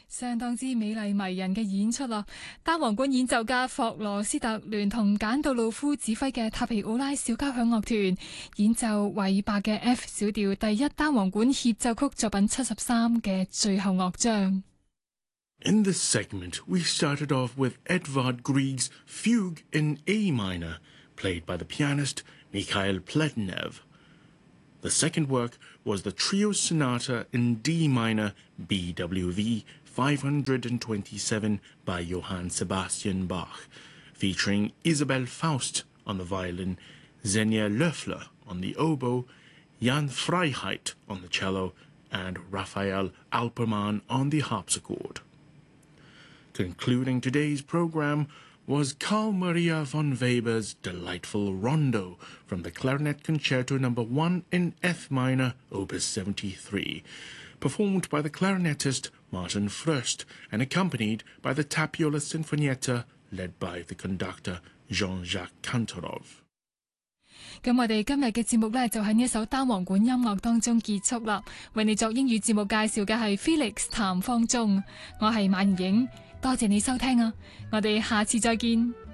相當之美麗迷人嘅演出啦！單簧管演奏家霍羅斯特聯同簡杜魯夫指揮嘅塔皮奧拉小交響樂團演奏韋爾伯嘅 F 小調第一單簧管協奏曲作品73嘅最後樂章。 In this segment, we started off with Edvard Grieg's Fugue in A minor, played by the pianist Mikhail Pletinev. The second work was the Trio Sonata in D minor, BWV 527 by Johann Sebastian Bach, featuring Isabel Faust on the violin, Xenia Löffler on the oboe, Jan Freiheit on the cello, and Raphael Alpermann on the harpsichord. Concluding today's program was Carl Maria von Weber's delightful Rondo from the Clarinet Concerto No. 1 in F minor, Opus 73, performed by the clarinetist Martin Fröst and accompanied by the Tapiola Sinfonietta led by the conductor Jean-Jacques Kantorov。 咁我哋今日嘅節目呢，就喺呢一首單簧管音樂當中結束啦。為你作英語節目介紹嘅係 Felix 譚方中，我係馬妍影，多謝你收聽啊！我哋下次再見。